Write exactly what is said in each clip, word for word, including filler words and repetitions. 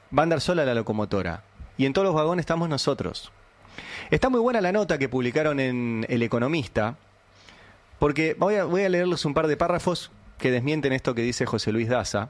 va a andar sola la locomotora. Y en todos los vagones estamos nosotros. Está muy buena la nota que publicaron en El Economista, porque voy a, voy a leerles un par de párrafos que desmienten esto que dice José Luis Daza,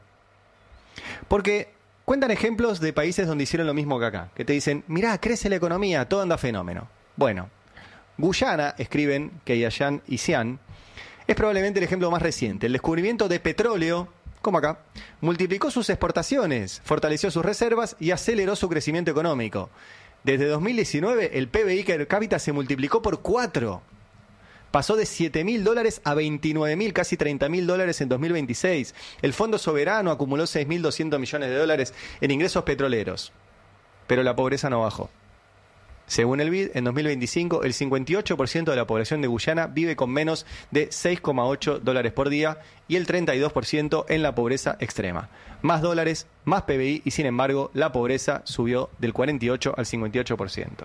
porque cuentan ejemplos de países donde hicieron lo mismo que acá, que te dicen, mirá, crece la economía, todo anda fenómeno. Bueno, Guyana, escriben Keyayan y Sian, es probablemente el ejemplo más reciente. El descubrimiento de petróleo, como acá, multiplicó sus exportaciones, fortaleció sus reservas y aceleró su crecimiento económico. Desde dos mil diecinueve, el P B I per cápita se multiplicó por cuatro. Pasó de siete mil dólares a veintinueve mil, casi treinta mil dólares en dos mil veintiséis. El Fondo Soberano acumuló seis mil doscientos millones de dólares en ingresos petroleros. Pero la pobreza no bajó. Según el B I D, en dos mil veinticinco, el cincuenta y ocho por ciento de la población de Guyana vive con menos de seis coma ocho dólares por día y el treinta y dos por ciento en la pobreza extrema. Más dólares, más P B I y, sin embargo, la pobreza subió del cuarenta y ocho al cincuenta y ocho por ciento.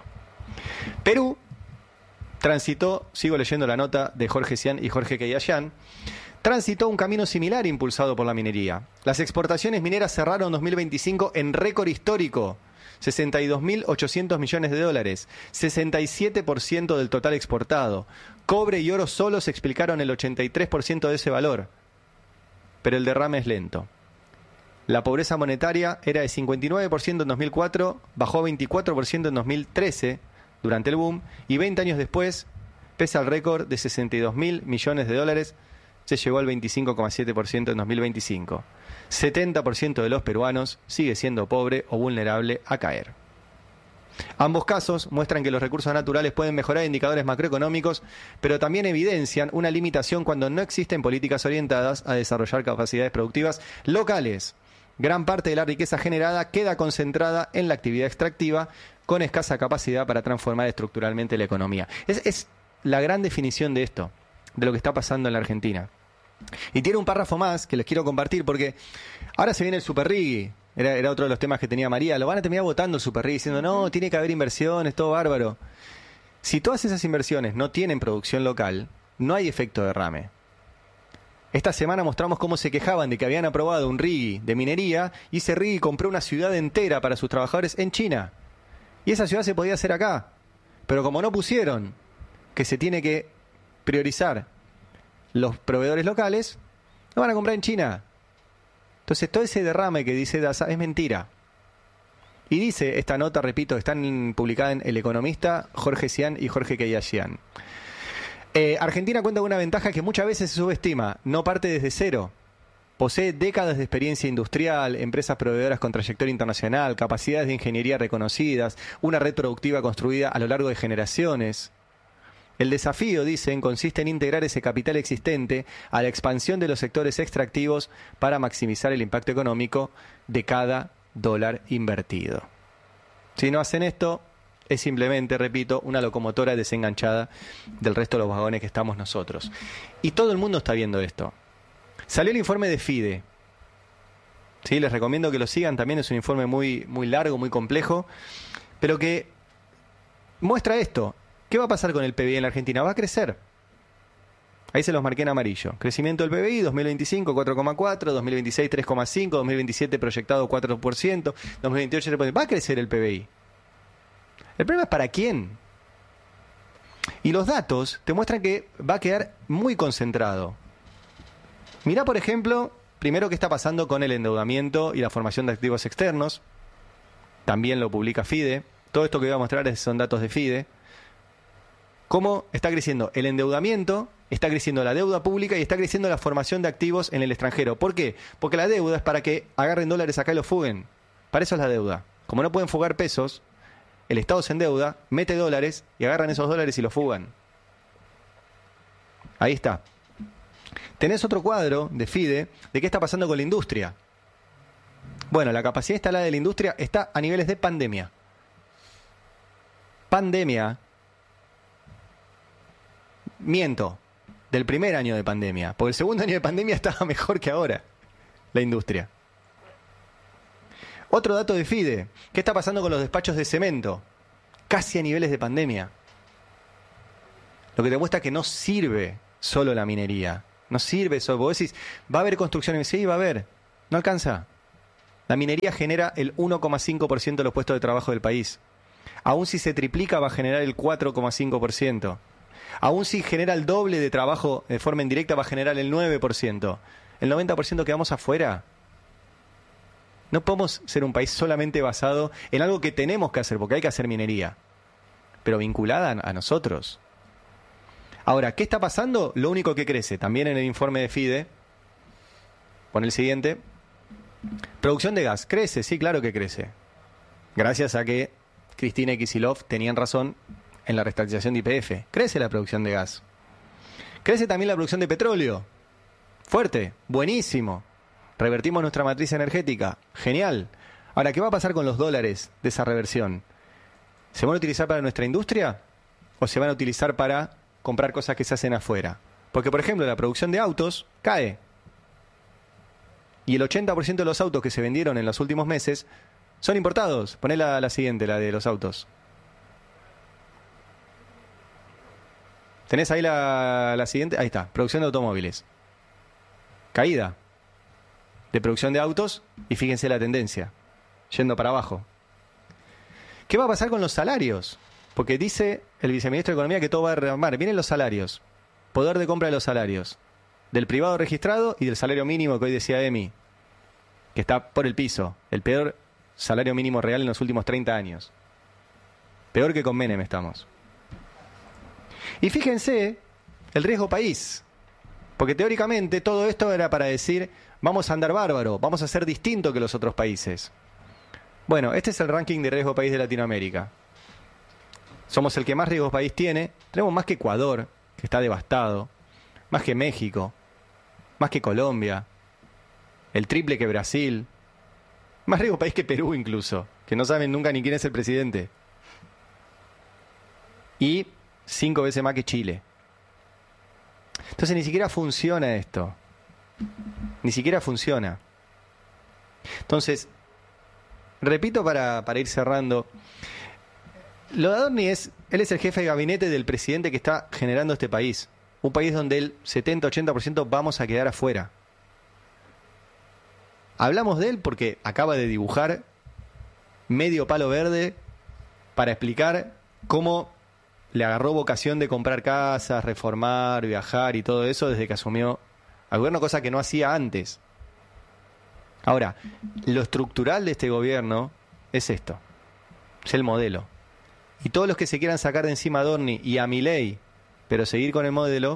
Perú transitó, sigo leyendo la nota de Jorge Sian y Jorge Keyayan, transitó un camino similar impulsado por la minería. Las exportaciones mineras cerraron dos mil veinticinco en récord histórico, sesenta y dos mil ochocientos millones de dólares, sesenta y siete por ciento del total exportado. Cobre y oro solos explicaron el ochenta y tres por ciento de ese valor. Pero el derrame es lento. La pobreza monetaria era de cincuenta y nueve por ciento en dos mil cuatro, bajó a veinticuatro por ciento en dos mil trece, durante el boom, y veinte años después, pese al récord de sesenta y dos mil millones de dólares, se llegó al veinticinco coma siete por ciento en dos mil veinticinco. setenta por ciento de los peruanos sigue siendo pobre o vulnerable a caer. Ambos casos muestran que los recursos naturales pueden mejorar indicadores macroeconómicos, pero también evidencian una limitación cuando no existen políticas orientadas a desarrollar capacidades productivas locales. Gran parte de la riqueza generada queda concentrada en la actividad extractiva, con escasa capacidad para transformar estructuralmente la economía. Es, es la gran definición de esto, de lo que está pasando en la Argentina. Y tiene un párrafo más que les quiero compartir, porque ahora se viene el Super Rigui, era, era otro de los temas que tenía María, lo van a terminar votando el Super Rigui, diciendo, no, tiene que haber inversiones, todo bárbaro. Si todas esas inversiones no tienen producción local, no hay efecto derrame. Esta semana mostramos cómo se quejaban de que habían aprobado un Rigui de minería, y ese Rigui compró una ciudad entera para sus trabajadores en China. Y esa ciudad se podía hacer acá. Pero como no pusieron que se tiene que priorizar los proveedores locales, lo van a comprar en China. Entonces todo ese derrame que dice Daza es mentira. Y dice esta nota, repito, están publicadas en El Economista, Jorge Sian y Jorge Keyayan. Eh, Argentina cuenta con una ventaja que muchas veces se subestima. No parte desde cero. Posee décadas de experiencia industrial, empresas proveedoras con trayectoria internacional, capacidades de ingeniería reconocidas, una red productiva construida a lo largo de generaciones. El desafío, dicen, consiste en integrar ese capital existente a la expansión de los sectores extractivos para maximizar el impacto económico de cada dólar invertido. Si no hacen esto, es simplemente, repito, una locomotora desenganchada del resto de los vagones que estamos nosotros. Y todo el mundo está viendo esto. Salió el informe de FIDE. Sí, les recomiendo que lo sigan, también es un informe muy, muy largo, muy complejo, pero que muestra esto. ¿Qué va a pasar con el P B I en la Argentina? Va a crecer. Ahí se los marqué en amarillo. Crecimiento del P B I, dos mil veinticinco cuatro coma cuatro, dos mil veintiséis tres coma cinco, dos mil veintisiete proyectado cuatro por ciento, dos mil veintiocho tres por ciento. Va a crecer el P B I. El problema es para quién. Y los datos te muestran que va a quedar muy concentrado. Mirá, por ejemplo, primero qué está pasando con el endeudamiento y la formación de activos externos. También lo publica FIDE. Todo esto que voy a mostrar son datos de FIDE. Cómo está creciendo el endeudamiento, está creciendo la deuda pública y está creciendo la formación de activos en el extranjero. ¿Por qué? Porque la deuda es para que agarren dólares acá y los fuguen. Para eso es la deuda. Como no pueden fugar pesos, el Estado se endeuda, mete dólares y agarran esos dólares y los fugan. Ahí está. Tenés otro cuadro de FIDE de qué está pasando con la industria. Bueno, la capacidad instalada de la industria está a niveles de pandemia. Pandemia. Miento. Del primer año de pandemia. Porque el segundo año de pandemia estaba mejor que ahora. La industria. Otro dato de FIDE. ¿Qué está pasando con los despachos de cemento? Casi a niveles de pandemia. Lo que te muestra que no sirve solo la minería. No sirve eso. Vos decís, ¿va a haber construcción? Sí, va a haber. No alcanza. La minería genera el uno coma cinco por ciento de los puestos de trabajo del país. Aún si se triplica, va a generar el cuatro coma cinco por ciento. Aún si genera el doble de trabajo de forma indirecta, va a generar el nueve por ciento. El noventa por ciento quedamos afuera. No podemos ser un país solamente basado en algo que tenemos que hacer, porque hay que hacer minería, pero vinculada a nosotros. Ahora, ¿qué está pasando? Lo único que crece, también en el informe de FIDE, pon el siguiente, producción de gas, crece, sí, claro que crece. Gracias a que Cristina y Kicillof tenían razón en la reestatización de Y P F. Crece la producción de gas. Crece también la producción de petróleo. Fuerte, buenísimo. Revertimos nuestra matriz energética. Genial. Ahora, ¿qué va a pasar con los dólares de esa reversión? ¿Se van a utilizar para nuestra industria o se van a utilizar para comprar cosas que se hacen afuera? Porque, por ejemplo, la producción de autos cae. Y el ochenta por ciento de los autos que se vendieron en los últimos meses son importados. Poné la, la siguiente, la de los autos. ¿Tenés ahí la, la siguiente? Ahí está, producción de automóviles. Caída de producción de autos y fíjense la tendencia, yendo para abajo. ¿Qué va a pasar con los salarios? Porque dice el viceministro de Economía que todo va a derramar. Vienen los salarios, poder de compra de los salarios, del privado registrado y del salario mínimo que hoy decía Emi, que está por el piso, el peor salario mínimo real en los últimos treinta años. Peor que con Menem estamos. Y fíjense el riesgo país, porque teóricamente todo esto era para decir, vamos a andar bárbaro, vamos a ser distinto que los otros países. Bueno, este es el ranking de riesgo país de Latinoamérica. Somos el que más riesgo país tiene, tenemos más que Ecuador, que está devastado, más que México, más que Colombia, el triple que Brasil, más riesgo país que Perú incluso, que no saben nunca ni quién es el presidente. Y cinco veces más que Chile. Entonces ni siquiera funciona esto. Ni siquiera funciona. Entonces, repito para, para ir cerrando. Lo de Adorni es, él es el jefe de gabinete del presidente que está generando este país. Un país donde el setenta a ochenta por ciento vamos a quedar afuera. Hablamos de él porque acaba de dibujar medio palo verde para explicar cómo le agarró vocación de comprar casas, reformar, viajar y todo eso desde que asumió al gobierno, cosa que no hacía antes. Ahora, lo estructural de este gobierno es esto, es el modelo. Y todos los que se quieran sacar de encima a Adorni y a Milei, pero seguir con el modelo,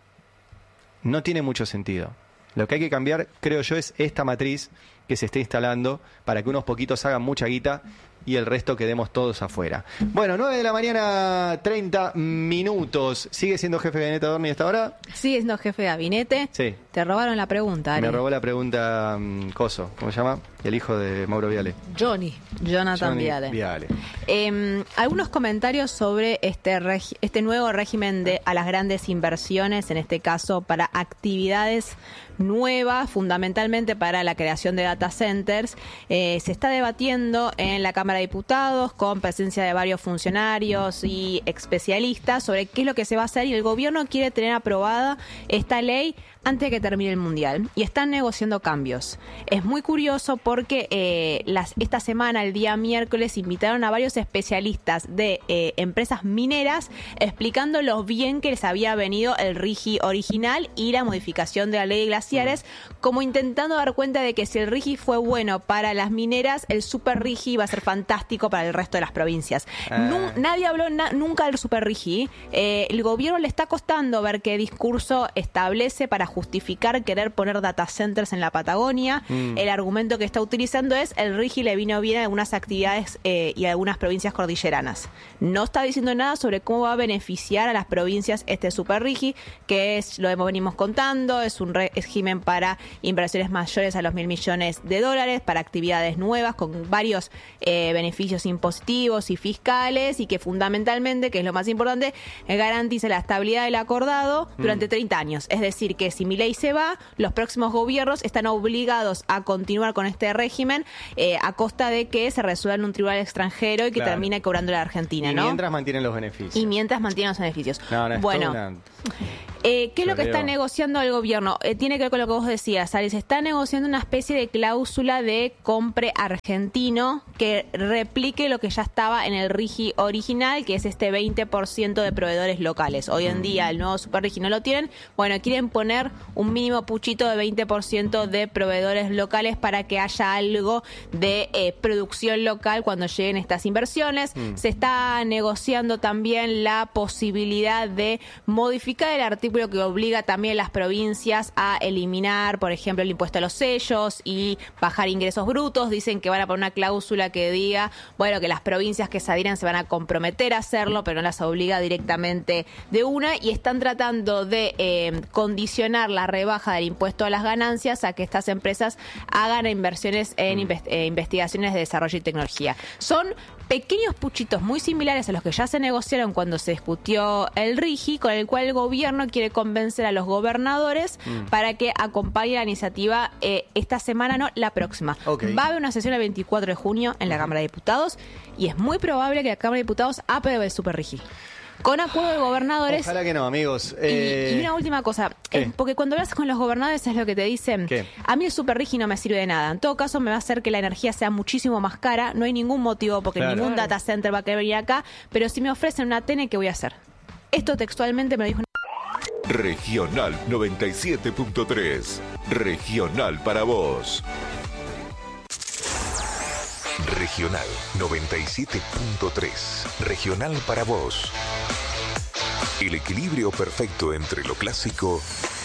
no tiene mucho sentido. Lo que hay que cambiar, creo yo, es esta matriz que se está instalando para que unos poquitos hagan mucha guita y el resto quedemos todos afuera. Bueno, nueve de la mañana, treinta minutos. ¿Sigue siendo jefe de gabinete Adorni hasta ahora? Sigue siendo jefe de gabinete. Sí. Te robaron la pregunta, Ari. Me robó la pregunta um, Coso, ¿cómo se llama? El hijo de Mauro Viale. Johnny. Jonathan Johnny Viale. Viale. Eh, algunos comentarios sobre este, regi- este nuevo régimen de a las grandes inversiones, en este caso para actividades nuevas, fundamentalmente para la creación de data centers. Eh, se está debatiendo en la Cámara de Diputados con presencia de varios funcionarios y especialistas sobre qué es lo que se va a hacer, y el gobierno quiere tener aprobada esta ley antes de que termine el Mundial, y están negociando cambios. Es muy curioso porque eh, las, esta semana, el día miércoles, invitaron a varios especialistas de eh, empresas mineras explicando lo bien que les había venido el RIGI original y la modificación de la ley de glaciares, como intentando dar cuenta de que si el RIGI fue bueno para las mineras, el Super RIGI va a ser fantástico para el resto de las provincias. Ah. Nun- nadie habló na- nunca del Super RIGI. Eh, el gobierno le está costando ver qué discurso establece para justificar querer poner data centers en la Patagonia. Mm. El argumento que está utilizando es el RIGI le vino bien a algunas actividades eh, y a algunas provincias cordilleranas. No está diciendo nada sobre cómo va a beneficiar a las provincias este Super RIGI, que es lo que venimos contando, es un régimen para inversiones mayores a los mil millones de dólares, para actividades nuevas con varios eh, beneficios impositivos y fiscales, y que fundamentalmente, que es lo más importante, eh, garantiza la estabilidad del acordado durante mm. treinta años. Es decir, que si Milei se va, los próximos gobiernos están obligados a continuar con este régimen eh, a costa de que se resuelva en un tribunal extranjero y que claro. termine cobrando la Argentina, y ¿no? mientras mantienen los beneficios. Y mientras mantienen los beneficios. No, no, bueno, una... Eh, ¿Qué es lo que Leo. está negociando el gobierno? Eh, tiene que ver con lo que vos decías, Ari. Se está negociando una especie de cláusula de compre argentino que replique lo que ya estaba en el RIGI original, que es este veinte por ciento de proveedores locales. Hoy en día el nuevo Super RIGI no lo tienen. Bueno, quieren poner un mínimo puchito de veinte por ciento de proveedores locales para que haya algo de eh, producción local cuando lleguen estas inversiones. Mm. Se está negociando también la posibilidad de modificar el artículo que obliga también a las provincias a eliminar, por ejemplo, el impuesto a los sellos y bajar ingresos brutos. Dicen que van a poner una cláusula que diga, bueno, que las provincias que se adhieran se van a comprometer a hacerlo, pero no las obliga directamente de una, y están tratando de eh, condicionar la rebaja del impuesto a las ganancias a que estas empresas hagan inversiones en mm. invest- eh, investigaciones de desarrollo y tecnología. Son pequeños puchitos muy similares a los que ya se negociaron cuando se discutió el RIGI, con el cual el gobierno quiere convencer a los gobernadores mm. para que acompañen la iniciativa eh, esta semana, no, la próxima. Okay. Va a haber una sesión el veinticuatro de junio en la Cámara de Diputados y es muy probable que la Cámara de Diputados apruebe el Super RIGI. Con acuerdo de gobernadores. Ojalá que no, amigos. Eh... Y, y una última cosa, eh, porque cuando hablas con los gobernadores es lo que te dicen. ¿Qué? A mí el Super RIGI no me sirve de nada. En todo caso me va a hacer que la energía sea muchísimo más cara. No hay ningún motivo porque claro. ningún data center va a querer venir acá. Pero si me ofrecen una T N, ¿qué voy a hacer? Esto textualmente me lo dijo. Regional noventa y siete punto tres. Regional para vos. Regional noventa y siete punto tres. Regional para vos. El equilibrio perfecto entre lo clásico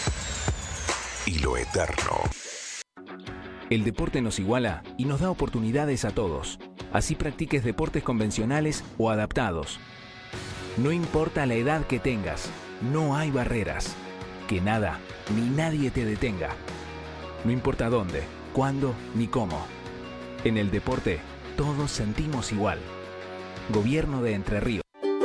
y lo eterno. El deporte nos iguala y nos da oportunidades a todos. Así practiques deportes convencionales o adaptados. No importa la edad que tengas, no hay barreras. Que nada ni nadie te detenga. No importa dónde, cuándo ni cómo. En el deporte, todos sentimos igual. Gobierno de Entre Ríos.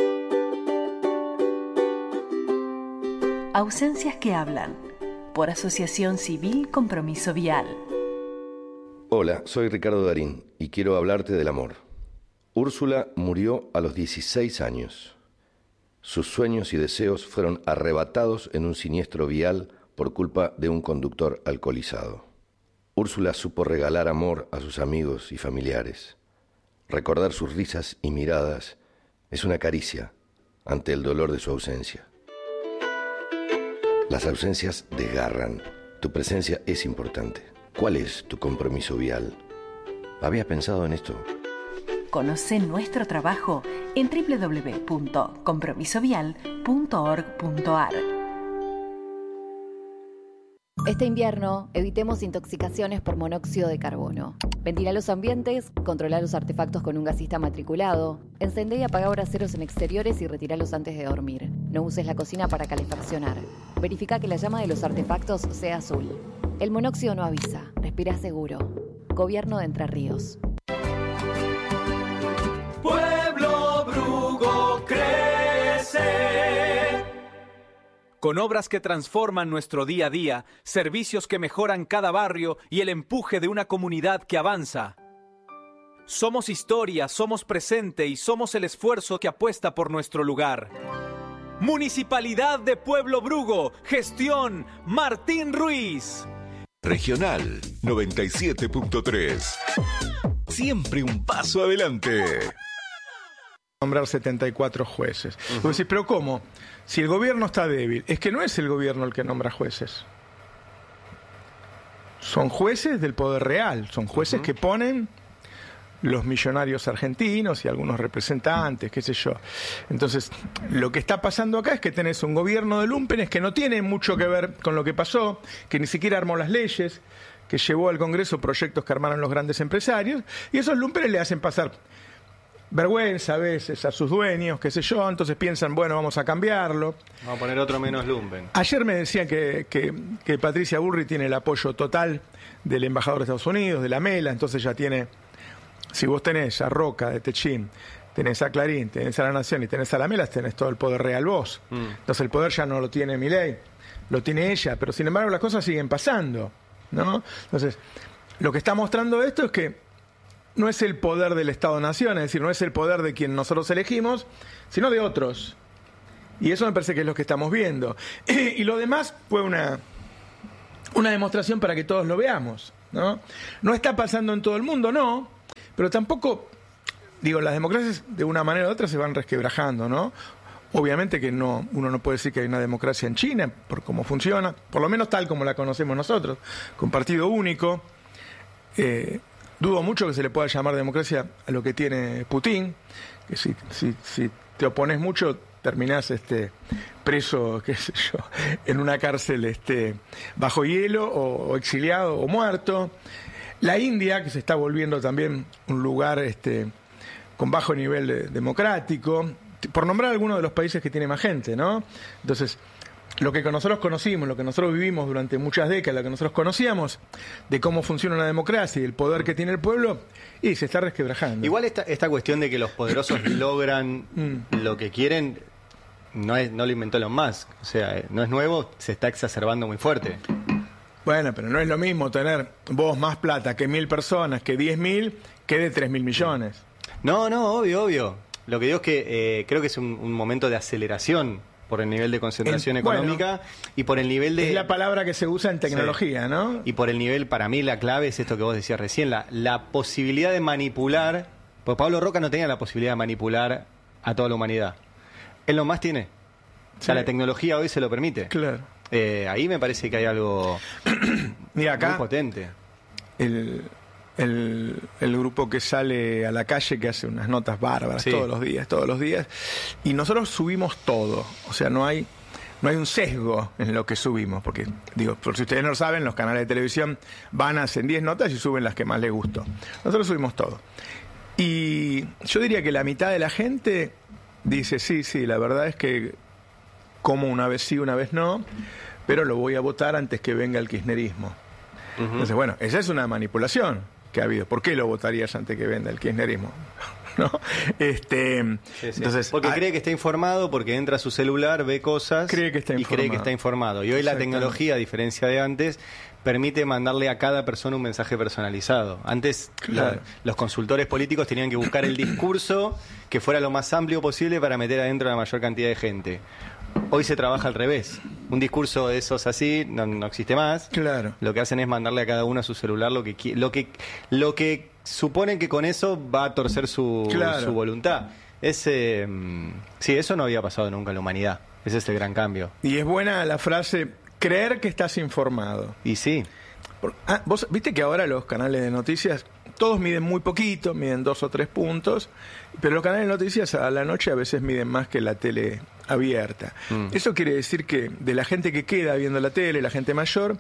Ausencias que hablan. Por Asociación Civil Compromiso Vial. Hola, soy Ricardo Darín y quiero hablarte del amor. Úrsula murió a los dieciséis años. Sus sueños y deseos fueron arrebatados en un siniestro vial por culpa de un conductor alcoholizado. Úrsula supo regalar amor a sus amigos y familiares. Recordar sus risas y miradas es una caricia ante el dolor de su ausencia. Las ausencias desgarran. Tu presencia es importante. ¿Cuál es tu compromiso vial? ¿Habías pensado en esto? Conoce nuestro trabajo en doble u doble u doble u punto compromiso vial punto org punto a r. Este invierno, evitemos intoxicaciones por monóxido de carbono. Ventila los ambientes, controla los artefactos con un gasista matriculado, encendé y apaga braseros en exteriores y retíralos antes de dormir. No uses la cocina para calefaccionar. Verifica que la llama de los artefactos sea azul. El monóxido no avisa, respira seguro. Gobierno de Entre Ríos. Pueblo Brugo crece. Con obras que transforman nuestro día a día, servicios que mejoran cada barrio y el empuje de una comunidad que avanza. Somos historia, somos presente y somos el esfuerzo que apuesta por nuestro lugar. Municipalidad de Pueblo Brugo, gestión Martín Ruiz. Regional noventa y siete punto tres. Siempre un paso adelante. Nombrar setenta y cuatro jueces. Uh-huh. Vos decís, pero ¿cómo? Si el gobierno está débil, es que no es el gobierno el que nombra jueces. Son jueces del poder real, son jueces uh-huh. que ponen los millonarios argentinos y algunos representantes, qué sé yo. Entonces, lo que está pasando acá es que tenés un gobierno de lúmpenes que no tiene mucho que ver con lo que pasó, que ni siquiera armó las leyes, que llevó al Congreso proyectos que armaron los grandes empresarios, y esos lúmpenes le hacen pasar vergüenza a veces a sus dueños, qué sé yo, entonces piensan, bueno, vamos a cambiarlo. Vamos a poner otro menos lumpen. Ayer me decían que, que, que Patricia Burri tiene el apoyo total del embajador de Estados Unidos, de la Mela, entonces ya tiene, si vos tenés a Roca de Techín, tenés a Clarín, tenés a La Nación y tenés a la Mela, tenés todo el poder real vos. Mm. Entonces el poder ya no lo tiene Milei, lo tiene ella, pero sin embargo las cosas siguen pasando, ¿no? Entonces, lo que está mostrando esto es que no es el poder del Estado-Nación, es decir, no es el poder de quien nosotros elegimos, sino de otros. Y eso me parece que es lo que estamos viendo. Y lo demás fue una, una demostración para que todos lo veamos, ¿no? No está pasando en todo el mundo, no, pero tampoco, digo, las democracias de una manera u otra se van resquebrajando, ¿no? Obviamente que no, uno no puede decir que hay una democracia en China por cómo funciona, por lo menos tal como la conocemos nosotros, con partido único. Eh, dudo mucho que se le pueda llamar democracia a lo que tiene Putin, que si, si, si te opones mucho terminás este, preso, qué sé yo, en una cárcel este, bajo hielo o, o exiliado o muerto. La India, que se está volviendo también un lugar este, con bajo nivel de, democrático, por nombrar algunos de los países que tiene más gente, ¿no? Entonces, lo que nosotros conocimos, lo que nosotros vivimos durante muchas décadas, lo que nosotros conocíamos de cómo funciona una democracia y el poder que tiene el pueblo, y se está resquebrajando. Igual esta, esta cuestión de que los poderosos logran lo que quieren, no es no lo inventó Elon Musk. O sea, no es nuevo, se está exacerbando muy fuerte. Bueno, pero no es lo mismo tener vos más plata que mil personas, que diez mil, que de tres mil millones. No, no, obvio, obvio. Lo que digo es que eh, creo que es un, un momento de aceleración por el nivel de concentración En, económica bueno, y por el nivel de... Es la palabra que se usa en tecnología, sí. ¿no? Y por el nivel, para mí la clave es esto que vos decías recién, la, la posibilidad de manipular, porque Pablo Roca no tenía la posibilidad de manipular a toda la humanidad. Él lo más tiene. Sí. O sea, la tecnología hoy se lo permite. Claro. Eh, ahí me parece que hay algo Mira, acá, muy potente. El... El, el grupo que sale a la calle, que hace unas notas bárbaras, sí, todos los días, todos los días, y nosotros subimos todo, o sea, no hay no hay un sesgo en lo que subimos, porque, digo, por si ustedes no lo saben, los canales de televisión van, hacen diez notas y suben las que más les gustó. Nosotros subimos todo. Y yo diría que la mitad de la gente dice, sí, sí, la verdad es que como una vez sí, una vez no, pero lo voy a votar antes que venga el kirchnerismo. Uh-huh. Entonces, bueno, esa es una manipulación que ha habido. ¿Por qué lo votarías antes que venda el kirchnerismo? ¿No? Este, sí, sí. Entonces, porque hay... cree que está informado, porque entra a su celular, ve cosas cree que está y cree que está informado. Y hoy la tecnología, a diferencia de antes, permite mandarle a cada persona un mensaje personalizado. Antes claro. la, los consultores políticos tenían que buscar el discurso que fuera lo más amplio posible para meter adentro a la mayor cantidad de gente. Hoy se trabaja al revés. Un discurso de esos así no, no existe más. Claro. Lo que hacen es mandarle a cada uno a su celular lo que lo que lo que suponen que con eso va a torcer su, claro. su voluntad. Ese, sí, eso no había pasado nunca en la humanidad. Ese es el gran cambio. Y es buena la frase, creer que estás informado. Y sí. Por, ah, vos viste que ahora los canales de noticias todos miden muy poquito, miden dos o tres puntos, pero los canales de noticias a la noche a veces miden más que la tele abierta. Mm. Eso quiere decir que de la gente que queda viendo la tele, la gente mayor,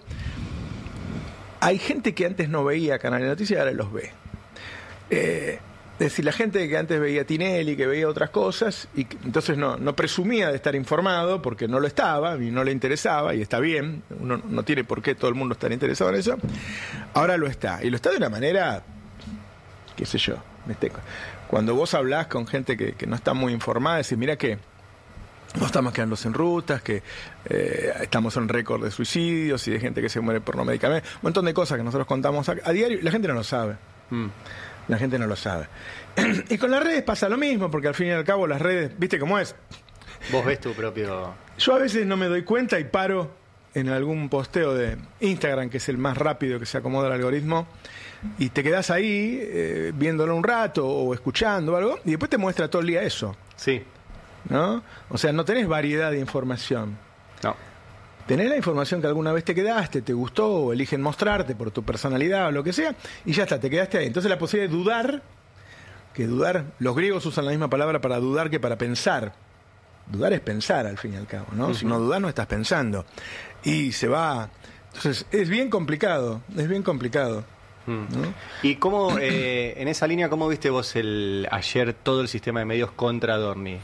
hay gente que antes no veía canales de noticias y ahora los ve. Eh, es decir, la gente que antes veía Tinelli, que veía otras cosas, y que, entonces no, no presumía de estar informado porque no lo estaba y no le interesaba, y está bien, uno no tiene por qué todo el mundo estar interesado en eso, ahora lo está, y lo está de una manera, qué sé yo, cuando vos hablás con gente que, que no está muy informada, decís, mira que no estamos quedándose en rutas, que eh, estamos en récord de suicidios y de gente que se muere por no medicamentos, un montón de cosas que nosotros contamos a, a diario, la gente no lo sabe. Mm. La gente no lo sabe. Y con las redes pasa lo mismo, porque al fin y al cabo las redes, ¿viste cómo es? Vos ves tu propio... Yo a veces no me doy cuenta y paro en algún posteo de Instagram, que es el más rápido que se acomoda al algoritmo, y te quedás ahí eh, viéndolo un rato o escuchando algo, y después te muestra todo el día eso. Sí. ¿No? O sea, no tenés variedad de información. No. Tenés la información que alguna vez te quedaste, te gustó, o eligen mostrarte por tu personalidad o lo que sea, y ya está, te quedaste ahí. Entonces la posibilidad de dudar, que dudar, los griegos usan la misma palabra para dudar que para pensar. Dudar es pensar, al fin y al cabo, ¿no? Uh-huh. Si no dudas, no estás pensando. Y se va... Entonces, es bien complicado, es bien complicado. ¿no? ¿Y cómo, eh, en esa línea, cómo viste vos el ayer todo el sistema de medios contra Adorni?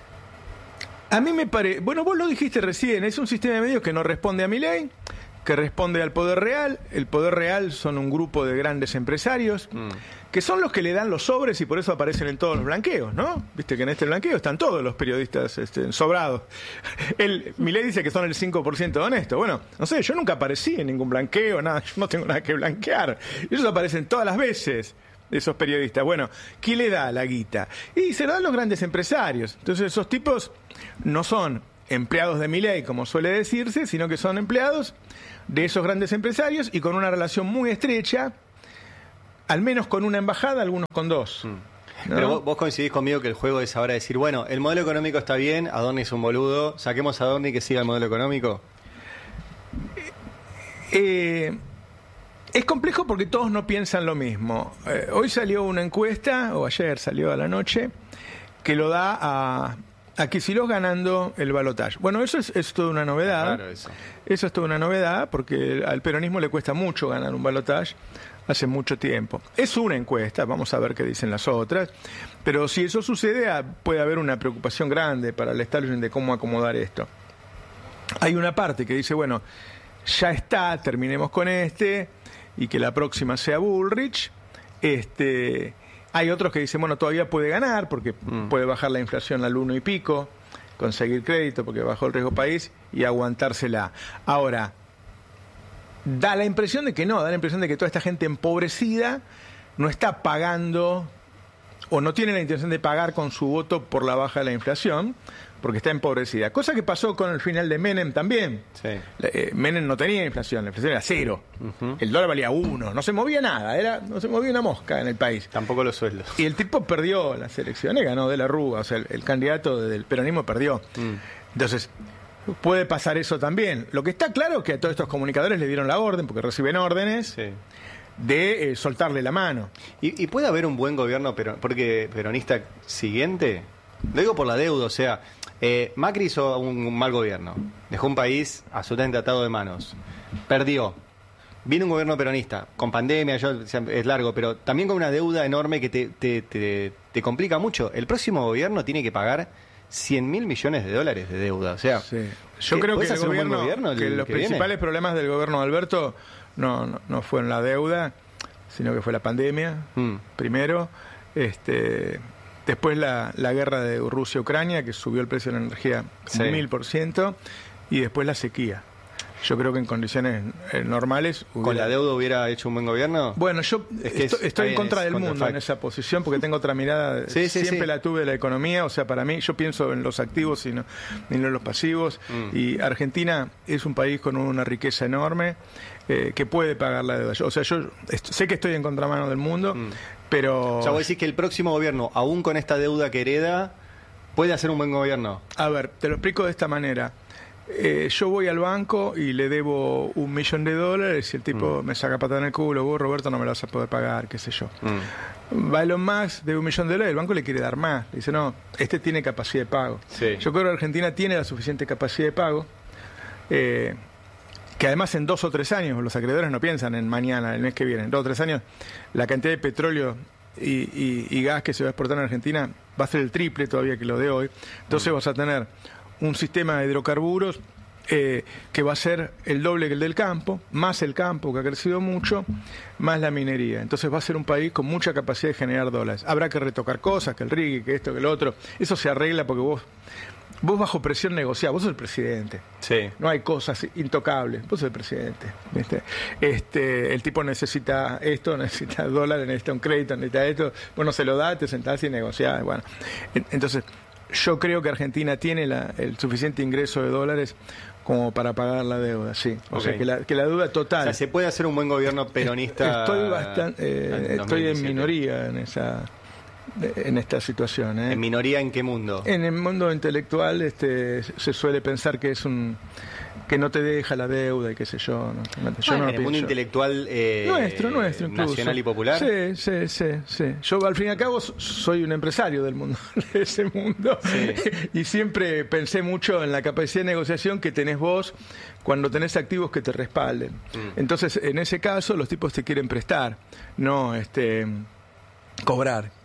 A mí me parece... Bueno, vos lo dijiste recién, es un sistema de medios que no responde a Milei, que responde al poder real. El poder real son un grupo de grandes empresarios, mm. que son los que le dan los sobres y por eso aparecen en todos los blanqueos, ¿no? Viste que en este blanqueo están todos los periodistas este, sobrados. El, Milei dice que son el cinco por ciento de honestos. Bueno, no sé, yo nunca aparecí en ningún blanqueo, nada, yo no tengo nada que blanquear. Ellos aparecen todas las veces. esos periodistas. Bueno, ¿quién le da la guita? Y se lo dan los grandes empresarios. Entonces esos tipos no son empleados de Milei, como suele decirse, sino que son empleados de esos grandes empresarios y con una relación muy estrecha, al menos con una embajada, algunos con dos. ¿no? Pero vos, vos coincidís conmigo que el juego es ahora decir, bueno, el modelo económico está bien, Adorni es un boludo, saquemos a Adorni que siga el modelo económico. Eh, es complejo porque todos no piensan lo mismo. Eh, hoy salió una encuesta, o ayer salió a la noche, que lo da a, a Kicillof ganando el balotaje. Bueno, eso es, es toda una novedad. Claro, eso. Eso es toda una novedad porque al peronismo le cuesta mucho ganar un balotaje hace mucho tiempo. Es una encuesta, vamos a ver qué dicen las otras, pero si eso sucede puede haber una preocupación grande para el establishment de cómo acomodar esto. Hay una parte que dice, bueno, ya está, terminemos con este y que la próxima sea Bullrich. Este, hay otros que dicen, bueno, todavía puede ganar porque mm. puede bajar la inflación al uno y pico, conseguir crédito porque bajó el riesgo país y aguantársela. Ahora, da la impresión de que no, da la impresión de que toda esta gente empobrecida no está pagando o no tiene la intención de pagar con su voto por la baja de la inflación, porque está empobrecida. Cosa que pasó con el final de Menem también. Sí. Eh, Menem no tenía inflación, la inflación era cero. Uh-huh. El dólar valía uno, no se movía nada, era no se movía una mosca en el país. Tampoco los sueldos. Y el tipo perdió las elecciones, ganó de la Rúa, o sea, el, el candidato del peronismo perdió. Mm. Entonces, puede pasar eso también. Lo que está claro es que a todos estos comunicadores le dieron la orden, porque reciben órdenes, sí. de eh, soltarle la mano. ¿Y, ¿Y puede haber un buen gobierno pero, porque peronista siguiente? Lo digo por la deuda, o sea, eh, Macri hizo un, un mal gobierno, dejó un país absolutamente atado de manos, perdió. Viene un gobierno peronista, con pandemia, yo, es largo, pero también con una deuda enorme que te, te, te, te complica mucho. El próximo gobierno tiene que pagar cien mil millones de dólares de deuda. O sea, sí. Yo creo que, el gobierno, gobierno el, que los que principales viene? problemas del gobierno de Alberto no, no, no fueron la deuda, sino que fue la pandemia, mm. primero. Este, después la, la guerra de Rusia-Ucrania, que subió el precio de la energía un sí. mil por ciento, y después la sequía. Yo creo que en condiciones eh, normales... Hubiera... ¿Con la deuda hubiera hecho un buen gobierno? Bueno, yo es que estoy, es, estoy en contra del mundo en esa posición porque tengo otra mirada. sí, sí, Siempre sí. la tuve de la economía. O sea, para mí, yo pienso en los activos y no, y no en los pasivos. Mm. Y Argentina es un país con una riqueza enorme eh, que puede pagar la deuda. O sea, yo sé que estoy en contramano del mundo, mm. pero... O sea, vos decís que el próximo gobierno, aún con esta deuda que hereda, puede hacer un buen gobierno. A ver, te lo explico de esta manera. Eh, yo voy al banco y le debo un millón de dólares y el tipo mm. me saca patada en el culo, vos Roberto no me lo vas a poder pagar, qué sé yo. Mm. Va Elon Musk, debe un millón de dólares, el banco le quiere dar más, le dice no, este tiene capacidad de pago. Sí. Yo creo que Argentina tiene la suficiente capacidad de pago, eh, que además en dos o tres años, los acreedores no piensan en mañana, el mes que viene, en dos o tres años, la cantidad de petróleo y, y, y gas que se va a exportar en Argentina va a ser el triple todavía que lo de hoy. Entonces mm. vas a tener un sistema de hidrocarburos eh, que va a ser el doble que el del campo, más el campo que ha crecido mucho, más la minería. Entonces va a ser un país con mucha capacidad de generar dólares. Habrá que retocar cosas, que el rigui, que esto, que lo otro. Eso se arregla porque vos, vos bajo presión negociás. Vos sos el presidente. Sí. No hay cosas intocables. Vos sos el presidente. ¿Viste? Este, el tipo necesita esto, necesita dólares, necesita un crédito, necesita esto. Vos no se lo das, te sentás y negociás. Bueno, entonces... Yo creo que Argentina tiene la, el suficiente ingreso de dólares como para pagar la deuda, sí. O okay. sea, que la, que la deuda total... O sea, ¿se puede hacer un buen gobierno peronista? Estoy bastante, eh, en estoy en minoría en esa en esta situación. ¿eh? ¿En minoría en qué mundo? En el mundo intelectual este, se suele pensar que es un... que no te deja la deuda y qué sé yo. No, yo bueno, no en lo el mundo pienso. intelectual eh, nuestro, nuestro incluso. Nacional y popular. Sí, sí, sí, sí. Yo al fin y al cabo soy un empresario del mundo, de ese mundo. Sí. Y siempre pensé mucho en la capacidad de negociación que tenés vos cuando tenés activos que te respalden. Mm. Entonces, en ese caso, los tipos te quieren prestar, no este cobrar.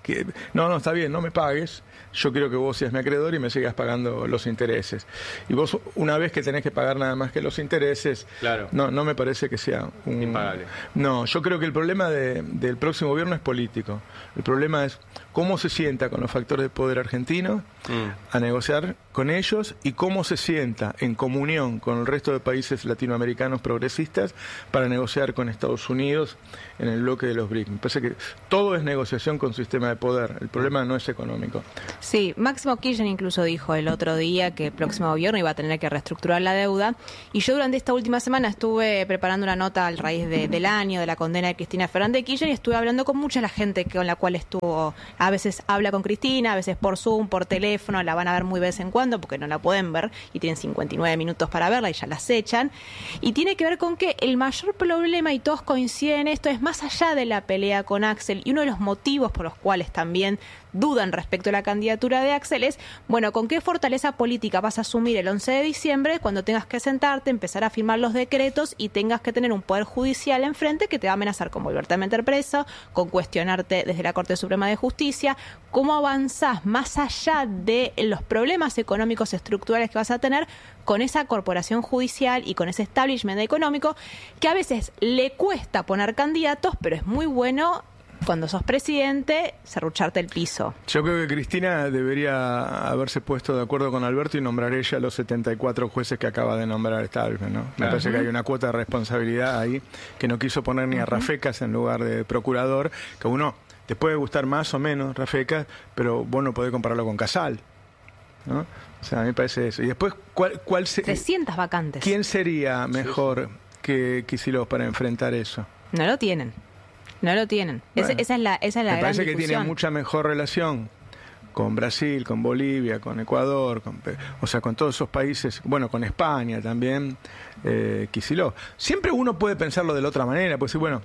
que, no, no, está bien, no me pagues, yo quiero que vos seas mi acreedor y me sigas pagando los intereses. Y vos, una vez que tenés que pagar nada más que los intereses, claro. no, no me parece que sea un... impagable. No, yo creo que el problema de, del próximo gobierno es político. El problema es cómo se sienta con los factores de poder argentinos mm. a negociar con ellos y cómo se sienta en comunión con el resto de países latinoamericanos progresistas para negociar con Estados Unidos en el bloque de los B R I C. Me parece que todo es negociación con sistema de poder. El problema no es económico. Sí, Máximo Kirchner incluso dijo el otro día que el próximo gobierno iba a tener que reestructurar la deuda. Y yo durante esta última semana estuve preparando una nota al raíz de, del año, de la condena de Cristina Fernández de Kirchner, y estuve hablando con mucha la gente con la cual estuvo. A veces habla con Cristina, a veces por Zoom, por teléfono, la van a ver muy de vez en cuando porque no la pueden ver y tienen cincuenta y nueve minutos para verla y ya las echan. Y tiene que ver con que el mayor problema, y todos coinciden en esto, es más allá de la pelea con Axel, y uno de los motivos por los cuales también dudan respecto a la candidatura de Axel es, bueno, ¿con qué fortaleza política vas a asumir el once de diciembre cuando tengas que sentarte, empezar a firmar los decretos y tengas que tener un poder judicial enfrente que te va a amenazar con volverte a meter preso, con cuestionarte desde la Corte Suprema de Justicia? ¿Cómo avanzás más allá de los problemas económicos estructurales que vas a tener con esa corporación judicial y con ese establishment económico que a veces le cuesta poner candidatos, pero es muy bueno cuando sos presidente, serrucharte el piso? Yo creo que Cristina debería haberse puesto de acuerdo con Alberto y nombrar ella los setenta y cuatro jueces que acaba de nombrar Establishment, ¿no? Me parece que hay una cuota de responsabilidad ahí que no quiso poner ni a Rafecas en lugar de procurador, que uno te puede gustar más o menos Rafecas, pero vos no podés compararlo con Casal, ¿no? O sea, a mí me parece eso. Y después, ¿cuál, cuál se, trescientas vacantes. ¿Quién sería mejor sí, sí. que Kicillof para enfrentar eso? No lo tienen. No lo tienen. Bueno, esa, esa es la, esa es la me gran parece discusión. Que tiene mucha mejor relación con Brasil, con Bolivia, con Ecuador, con, o sea, con todos esos países, bueno, con España también, eh, Kicillof. Siempre uno puede pensarlo de la otra manera, pues sí, bueno,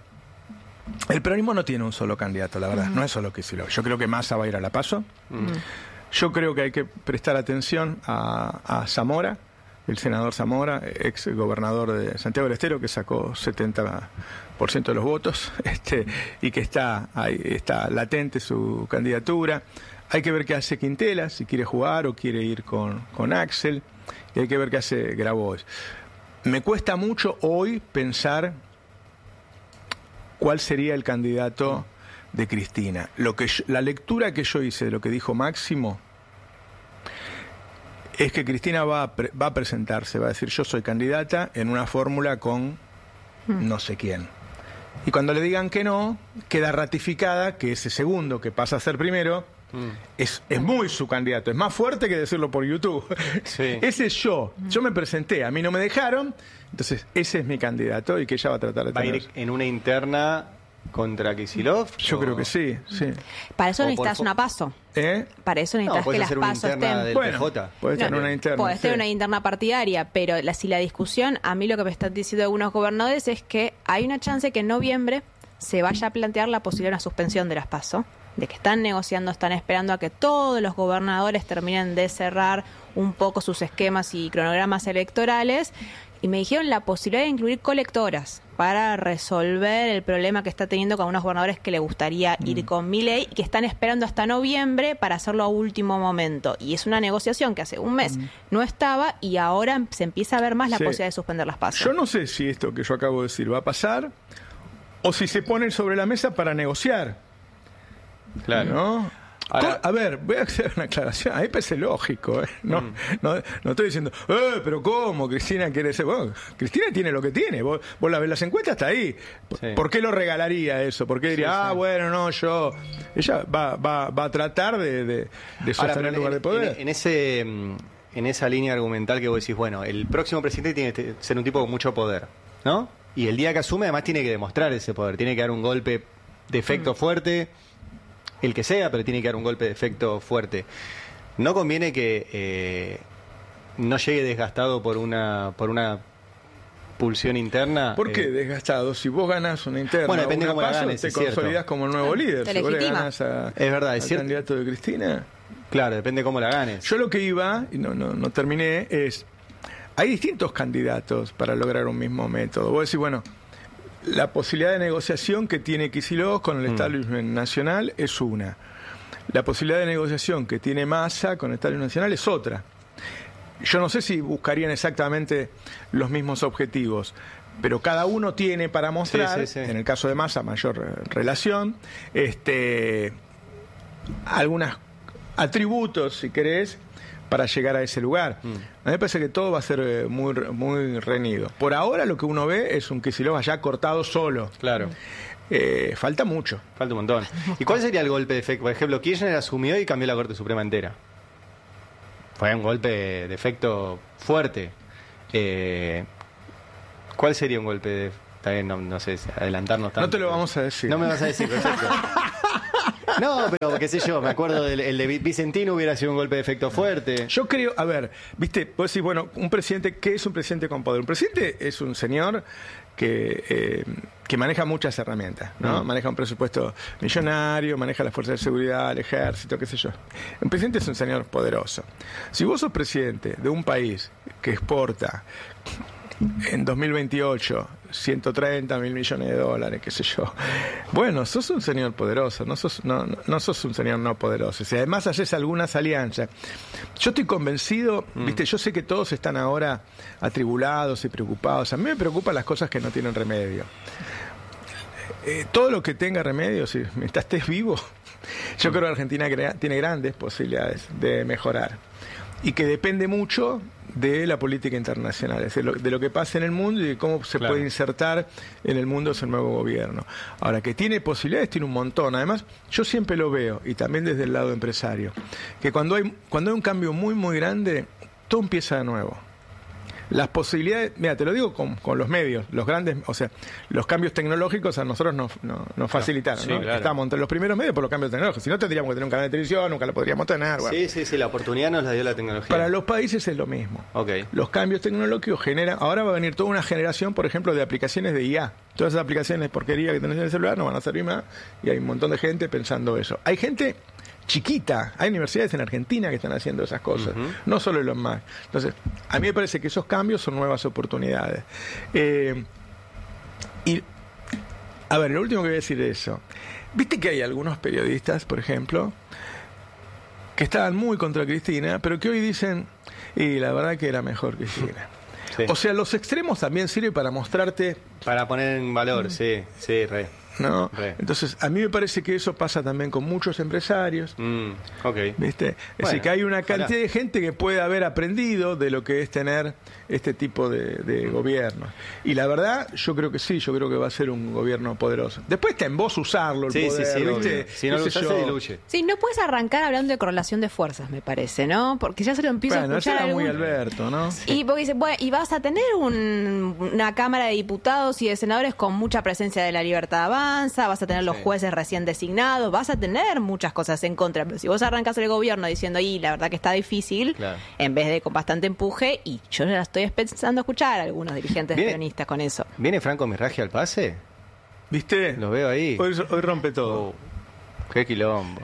el peronismo no tiene un solo candidato, la verdad, uh-huh. no es solo Kicillof. Yo creo que Massa va a ir a la PASO. Uh-huh. Yo creo que hay que prestar atención a, a Zamora, el senador Zamora, ex gobernador de Santiago del Estero, que sacó setenta por ciento de los votos, este, y que está ahí, está latente su candidatura. Hay que ver qué hace Quintela, si quiere jugar o quiere ir con, con Axel, y hay que ver qué hace Grabois. Me cuesta mucho hoy pensar cuál sería el candidato de Cristina. Lo que yo, la lectura que yo hice de lo que dijo Máximo es que Cristina va a, pre, va a presentarse, va a decir yo soy candidata en una fórmula con no sé quién. Y cuando le digan que no, queda ratificada que ese segundo que pasa a ser primero mm. es, es muy su candidato, es más fuerte que decirlo por YouTube. Sí. Ese es yo, yo me presenté, a mí no me dejaron, entonces ese es mi candidato y que ella va a tratar de ¿Va tener. a ir en una interna contra Kicillof? Yo o... creo que sí, sí. Para eso necesitas una PASO. ¿Eh? Para eso necesitas no, que las PASO estén. Del bueno, P J. Puede ser no, una interna. Puede ser sí. una interna partidaria, pero la, si la discusión, a mí lo que me están diciendo algunos gobernadores es que hay una chance que en noviembre se vaya a plantear la posibilidad de una suspensión de las PASO, de que están negociando, están esperando a que todos los gobernadores terminen de cerrar un poco sus esquemas y cronogramas electorales. Y me dijeron la posibilidad de incluir colectoras para resolver el problema que está teniendo con unos gobernadores que le gustaría mm. ir con Milei y que están esperando hasta noviembre para hacerlo a último momento. Y es una negociación que hace un mes mm. no estaba y ahora se empieza a ver más la sí. posibilidad de suspender las PASO. Yo no sé si esto que yo acabo de decir va a pasar o si se ponen sobre la mesa para negociar. Claro. ¿No? Ahora, a ver, voy a hacer una aclaración. A mí me parece lógico, ¿eh? No, mm. no, no estoy diciendo, eh, pero ¿cómo? Cristina quiere ser. Bueno, Cristina tiene lo que tiene. Vos, vos la ves las encuestas, está ahí. Sí. ¿Por qué lo regalaría eso? ¿Por qué diría, sí, ah, sí. bueno, no, yo. Ella va, va, va a tratar de, de, de sostener el lugar en, de poder. En, en, ese, en esa línea argumental que vos decís, bueno, el próximo presidente tiene que ser un tipo con mucho poder, ¿no? Y el día que asume, además, tiene que demostrar ese poder. Tiene que dar un golpe de efecto mm. fuerte. El que sea, pero tiene que dar un golpe de efecto fuerte. No conviene que eh, no llegue desgastado por una por una pulsión interna. ¿Por qué eh, desgastado? Si vos ganás una interna, bueno, depende una cómo la paso, ganes, te es consolidás cierto. como el nuevo líder. Te si vos le legitima. ganás a, es verdad, es al cierto. candidato de Cristina. Claro, depende cómo la ganes. Yo lo que iba, y no, no, no terminé, es... Hay distintos candidatos para lograr un mismo método. Vos decís, bueno, la posibilidad de negociación que tiene Kicillof con el mm. establishment nacional es una. La posibilidad de negociación que tiene Massa con el Estadio Nacional es otra. Yo no sé si buscarían exactamente los mismos objetivos, pero cada uno tiene para mostrar, sí, sí, sí. en el caso de Massa, mayor relación, este, algunos atributos, si querés, para llegar a ese lugar. Mm. A mí me parece que todo va a ser muy, muy reñido. Por ahora lo que uno ve es un Kicillof allá cortado solo. Claro. Eh, falta mucho. Falta un montón. ¿Y cuál sería el golpe de efecto? Por ejemplo, Kirchner asumió y cambió la Corte Suprema entera. Fue un golpe de efecto fuerte. Eh, ¿Cuál sería un golpe de efecto? Está bien, no, no sé, adelantarnos tanto. No te lo vamos a decir. No me vas a decir, perfecto. No, pero qué sé yo, me acuerdo del el de Vicentino hubiera sido un golpe de efecto fuerte. Yo creo, a ver, viste, vos decís, bueno, un presidente, ¿qué es un presidente con poder? Un presidente es un señor que, eh, que maneja muchas herramientas, ¿no? Mm. Maneja un presupuesto millonario, maneja las fuerzas de seguridad, el ejército, qué sé yo. Un presidente es un señor poderoso. Si vos sos presidente de un país que exporta en dos mil veintiocho ciento treinta mil millones de dólares, qué sé yo. Bueno, sos un señor poderoso, no sos, no, no, no sos un señor no poderoso. Si además haces algunas alianzas, yo estoy convencido, mm. viste, yo sé que todos están ahora atribulados y preocupados. A mí me preocupan las cosas que no tienen remedio. Eh, todo lo que tenga remedio, si mientras estés vivo, yo mm. creo que Argentina crea, tiene grandes posibilidades de mejorar. Y que depende mucho de la política internacional, es decir, lo, de lo que pasa en el mundo y de cómo se claro. puede insertar en el mundo ese nuevo gobierno. Ahora, que tiene posibilidades, tiene un montón. Además, yo siempre lo veo, y también desde el lado empresario, que cuando hay, cuando hay un cambio muy, muy grande, todo empieza de nuevo. Las posibilidades, mira, te lo digo con, con los medios, los grandes, o sea, los cambios tecnológicos a nosotros nos, nos, nos facilitaron, sí, ¿no? Claro. Estamos entre los primeros medios por los cambios tecnológicos. Si no, tendríamos que tener un canal de televisión, nunca lo podríamos tener. Bueno. Sí, sí, sí, la oportunidad nos la dio la tecnología. Para los países es lo mismo. Okay. Los cambios tecnológicos generan, ahora va a venir toda una generación, por ejemplo, de aplicaciones de I A. Todas esas aplicaciones de porquería que tenés en el celular no van a servir más, y hay un montón de gente pensando eso. Hay gente chiquita, hay universidades en Argentina que están haciendo esas cosas, uh-huh. no solo Elon Musk. Entonces, a mí me parece que esos cambios son nuevas oportunidades. Eh, y, a ver, lo último que voy a decir es eso. Viste que hay algunos periodistas, por ejemplo, que estaban muy contra Cristina, pero que hoy dicen, y la verdad que era mejor Cristina. Sí. O sea, los extremos también sirven para mostrarte... Para poner en valor, mm. sí, sí, re. ¿No? Entonces, a mí me parece que eso pasa también con muchos empresarios. Mm, okay. ¿Viste? Es bueno, decir, que hay una cantidad ojalá. de gente que puede haber aprendido de lo que es tener este tipo de, de gobierno. Y la verdad, yo creo que sí, yo creo que va a ser un gobierno poderoso. Después está en vos usarlo, el sí, poder, sí, sí, ¿viste? Si no lo usás, se diluye. Sí, no puedes arrancar hablando de correlación de fuerzas, me parece, ¿no? Porque ya se lo empiezo bueno, a escuchar. Eso era algún... muy Alberto, ¿no? Sí. Y porque dice, bueno, y vas a tener un, una Cámara de Diputados y de Senadores con mucha presencia de la Libertad Avanza, vas a tener los jueces recién designados, vas a tener muchas cosas en contra, pero si vos arrancas el gobierno diciendo, y la verdad que está difícil, claro. en vez de con bastante empuje, y yo ya estoy pensando a escuchar a algunos dirigentes peronistas con eso. ¿Viene Franco Mirraggi al pase? ¿Viste? Lo veo ahí. Hoy, hoy rompe todo. Oh, qué quilombo.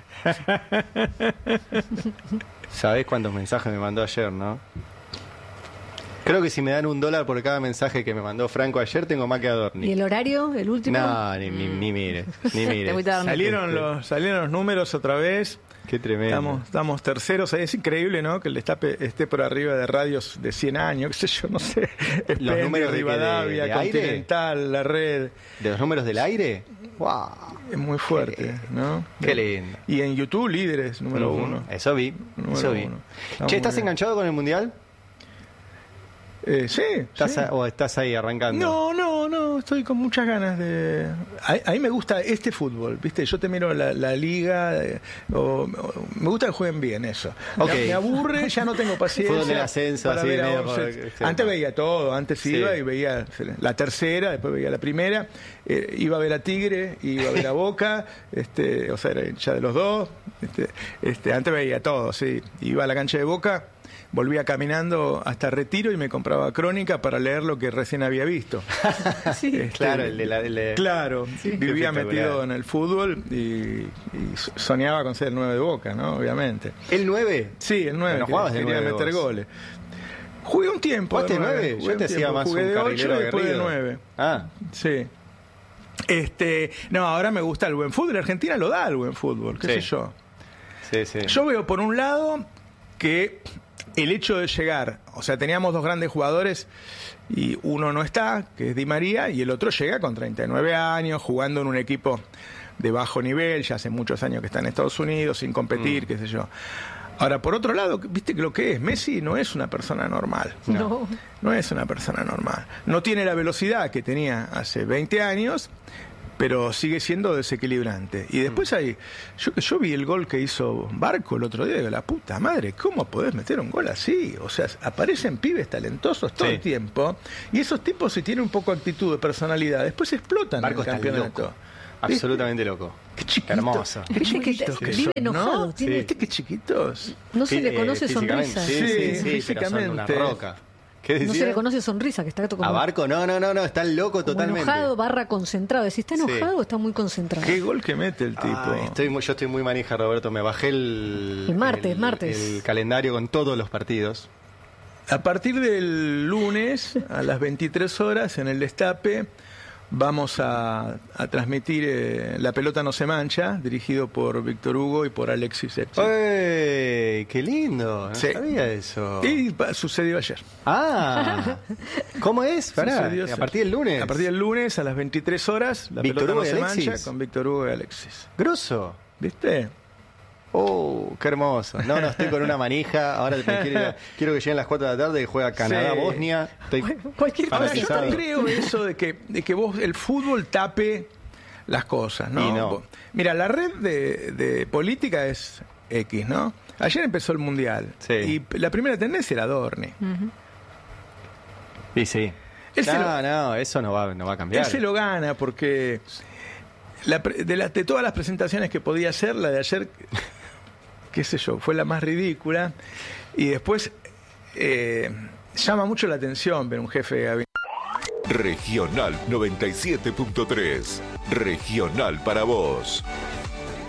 ¿Sabés cuántos mensajes me mandó ayer, no? Creo que si me dan un dólar por cada mensaje que me mandó Franco ayer, tengo más que Adorni. ¿Y el horario? ¿El último? No, ni, ni, ni mires, ni mires. salieron, los, salieron los números otra vez. Qué tremendo. Estamos, estamos terceros. Es increíble, ¿no? Que el destape esté por arriba de radios de cien años, qué sé yo, no sé. Los números de Rivadavia, de, de Continental, aire? La Red. ¿De los números del aire? ¡Wow! Es muy fuerte, ¿no? Qué lindo. Y en YouTube, líderes, número uh-huh. uno. Eso vi, número eso vi. Uno. Che, ¿estás bien. enganchado con el Mundial? Eh, sí, ¿Estás sí. A, ¿O estás ahí arrancando? No, no, no, estoy con muchas ganas de... A, a mí me gusta este fútbol, ¿viste? Yo te miro la, la liga, eh, o, o, me gusta que jueguen bien, eso. Okay. Me, me aburre, ya no tengo paciencia. Fútbol del ascenso, para así ver medio por, por, antes veía todo, antes sí. iba y veía la tercera, después veía la primera, eh, iba a ver a Tigre, iba a ver a Boca, este, o sea, era hincha de los dos, este, este, antes veía todo, sí, iba a la cancha de Boca, volvía caminando hasta Retiro y me compraba Crónica para leer lo que recién había visto. Sí, este, claro, el de la, el de... claro, sí, vivía metido en el fútbol y, y soñaba con ser el nueve de Boca, ¿no? Obviamente. ¿El nueve? Sí, el nueve. No jugabas de quería nueve meter vos. goles. Jugué un tiempo. ¿Jugaste de nueve? Yo te hacía más Jugué un de ocho y después de nueve. Ah. Sí. Este, no, ahora me gusta el buen fútbol. Argentina lo da el buen fútbol, qué sí. sé yo. Sí, sí. Yo veo por un lado que el hecho de llegar, o sea, teníamos dos grandes jugadores y uno no está, que es Di María, y el otro llega con treinta y nueve años, jugando en un equipo de bajo nivel, ya hace muchos años que está en Estados Unidos, sin competir, mm. qué sé yo. Ahora, por otro lado, viste que lo que es, Messi no es una persona normal. No. No es una persona normal. No tiene la velocidad que tenía hace veinte años, pero sigue siendo desequilibrante. Y después hay, yo yo vi el gol que hizo Barco el otro día, digo, la puta madre, ¿cómo podés meter un gol así? O sea, aparecen pibes talentosos todo sí. el tiempo, y esos tipos, si tienen un poco de actitud, de personalidad, después explotan Barco en el campeonato. Loco. Absolutamente loco. Qué chiquito. Hermoso. Qué chiquitos que, que vive son, enojado. ¿no? Tiene, ¿Viste qué chiquitos? No se le conoce sonrisa. Sí, sí, sí, sí, físicamente. Pero son una roca. ¿Qué decía? No se le conoce sonrisa, que está como... A Barco, no, no, no, no, está loco como totalmente. enojado barra concentrado. Si está enojado, sí. está muy concentrado. Qué gol que mete el tipo. Ay, estoy muy, yo estoy muy manija, Roberto. Me bajé el... El martes, el, martes. El calendario con todos los partidos. A partir del lunes, a las veintitrés horas, en el Destape, vamos a, a transmitir eh, La pelota no se mancha, dirigido por Víctor Hugo y por Alexis Epstein. ¡Ey! ¡Qué lindo! No sí. sabía eso. Y pa, sucedió ayer. Ah, ¿cómo es? Pará, a partir del lunes. A partir del lunes, a las veintitrés horas, La Víctor pelota Hugo no se Alexis. mancha, con Víctor Hugo y Alexis. Grosso. ¿Viste? Oh, qué hermoso. No, no, estoy con una manija. Ahora me quiero, ir a, quiero que lleguen las cuatro de la tarde y juega Canadá, sí. Bosnia. Estoy Cualquier cosa. Yo no creo eso de que, de que vos el fútbol tape las cosas, ¿no? Y no. Mira, la red de, de política es X, ¿no? Ayer empezó el Mundial. Sí. Y la primera tendencia era Dorni. Uh-huh. Y sí. Él no, lo, no, eso no va, no va a cambiar. Él se lo gana porque la, de, la, de todas las presentaciones que podía hacer, la de ayer... qué sé yo, fue la más ridícula. Y después eh, llama mucho la atención ver un jefe de gabinete. Regional noventa y siete punto tres. Regional para vos.